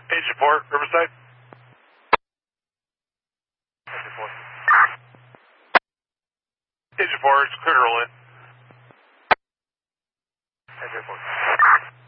Agent 4, Riverside. Agent 4. Agent 4, it's clear to roll in.